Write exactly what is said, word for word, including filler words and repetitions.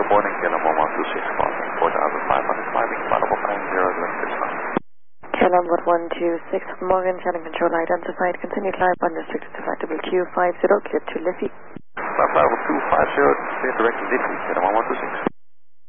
good morning, Kilo one one two six, crossing four thousand five hundred, climbing Malibu nine zero, left is fine. Kilo one two six, Morgan, channel control identified, continue climb unrestricted to flight W two five zero, clear to Liffey. Flight level two five zero, clear direct to Liffey, Kilo one one two six.